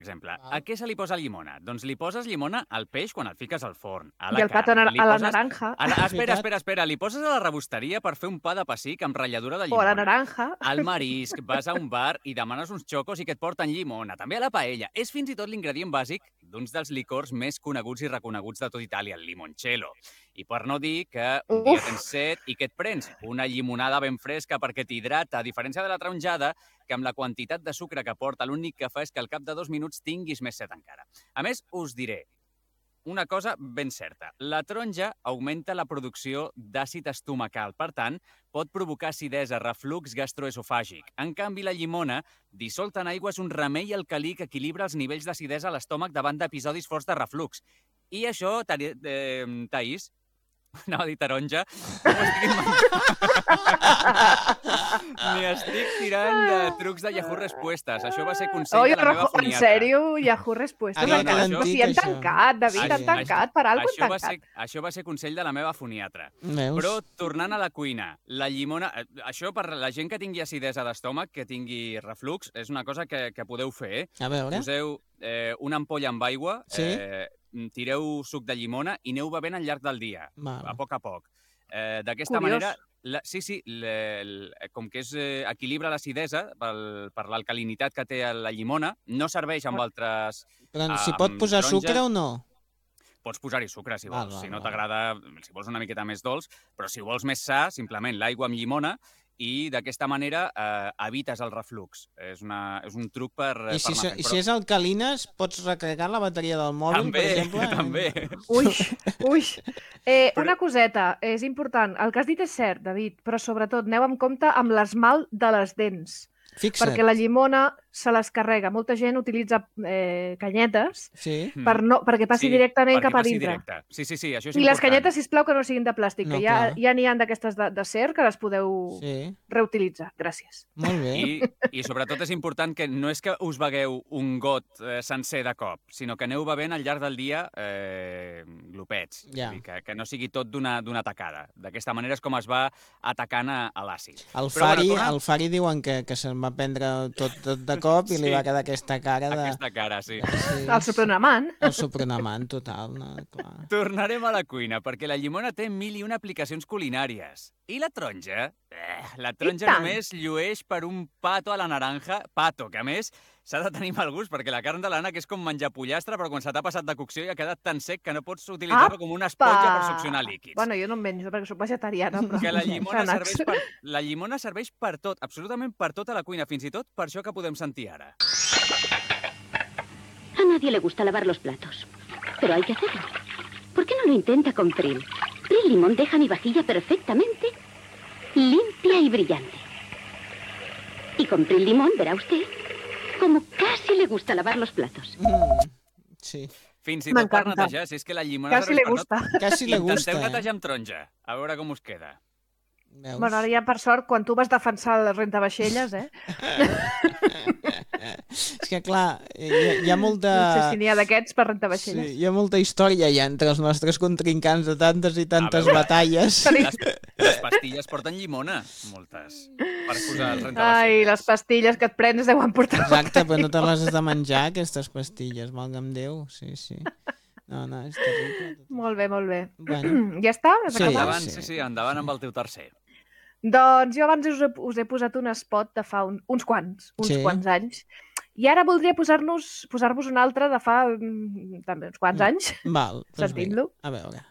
exemple, a què se li posa llimona? Doncs li poses llimona al peix quan el fiques al forn, a I la el pa carn. a la naranja. Espera. Li poses a la rebosteria per fer un pa de pessic amb ratlladura de O a la llimona. naranja. Al marisc, vas a un bar i demanes uns xocos i que et porten llimona. També a la paella. És fins i tot l'ingredient bàsic d'uns dels licors més coneguts i reconeguts de tot Itàlia, el limoncello. I per no dir que un dia tens set i què et prens? Una llimonada ben fresca perquè t'hidrata, a diferència de la taronjada, que amb la quantitat de sucre que porta l'únic que fa és que al cap de 2 minuts tinguis més set encara. A més, us diré una cosa ben certa. La taronja augmenta la producció d'àcid estomacal, per tant, pot provocar acidesa, reflux gastroesofàgic. En canvi, la llimona, dissolta en aigua, és un remei alcalí que equilibra els nivells d'acidesa a l'estómac davant d'episodis forts de reflux. I això, Taís, anava a dir taronja, ni estic tirant de trucs de Yahoo Respuestes. Això va ser consell de la meva foniatra. En sèrio? Yahoo Respuestes? Però si han tancat, David, han tancat, per alguna cosa han tancat. Això va ser consell de la meva foniatra. Veus? Però, tornant a la cuina, la llimona... Això, per la gent que tingui acidesa d'estómac, que tingui reflux, és una cosa que podeu fer. A veure. Poseu una ampolla amb aigua, Sí? tireu suc de llimona i aneu bevent al llarg del dia, Val. a poc. D'aquesta Curiós. manera, com que equilibra l'acidesa per l'alcalinitat que té la llimona, no serveix amb altres... Però s'hi pot posar sucre o no? Pots posar-hi sucre, si vols. Val, Si no val. t'agrada, si vols una miqueta més dolç, però si vols més sa, simplement l'aigua amb llimona, i d'aquesta manera evites el reflux. És un truc per I si és alcalines, pots recarregar la bateria del mòbil, també, per exemple? també. Ui. Una coseta, és important. El que has dit és cert, David, però sobretot aneu amb compte amb l'esmalt de les dents. Fixa't. Perquè la llimona se les carrega. Molta gent utilitza canyetes Sí. perquè passi directament cap a dintre. Sí, això és important. I les canyetes, sisplau, que no siguin de plàstic, No, que clar. ja n'hi ha d'aquestes de ser que les podeu Sí. reutilitzar. Gràcies. Molt bé. I sobretot és important que no és que us begueu un got sencer de cop, sinó que aneu bevent al llarg del dia glopets. Ja. Que no sigui tot d'una tacada. D'aquesta manera és com es va atacant a l'àcid. El Però, Fari diuen que se'n va prendre tot de cop i li va quedar aquesta cara de... Aquesta cara, sí. El supronamant. El supronamant total, no? Clar. Tornarem a la cuina, perquè la llimona té 1001 aplicacions culinàries. I la taronja? La taronja només llueix per un pato a la naranja, que a més s'ha de tenir mal gust, perquè la carn de l'ànec és com menjar pollastre, però quan se t'ha passat de cocció i ha quedat tan sec que no pots utilitzar-lo com una esponja per succionar líquids. Bueno, jo no em menjo perquè soc vegetariana, però... Que la llimona serveix per tot, absolutament per tot a la cuina, fins i tot per això que podem sentir ara. A nadie le gusta lavar los platos, pero hay que hacerlo. ¿Por qué no lo intenta con Pril? Pril Limón deja mi vajilla perfectamente limpia y brillante. Y con Pril Limón verá usted como casi le gusta lavar los platos. Sí. Fins i tot per netejar, si és que la llimona serveix per tot. Quasi le gusta. Intenteu netejar amb taronja, a veure com us queda. Veus? Bueno, ara ja per sort, quan tu vas defensar el rentavaixelles, És que clar, hi ha molta... No sé si n'hi ha d'aquests per rentavaixelles. Sí, hi ha molta història ja entre els nostres contrincants de tantes i tantes batalles. Les pastilles porten llimona, moltes, per posar el rentavaixelles. Ai, les pastilles que et prens deuen portar... Exacte, però no te les has de menjar, aquestes pastilles, valga'm Déu, sí. No, és terrible. Molt bé. Bueno. Ja està? Endavant amb el teu tercer. Doncs jo abans us he posat un spot de fa uns quants anys. I ara voldria posar-vos un altre de fa també uns quants anys. Val, sentint-lo. A veure.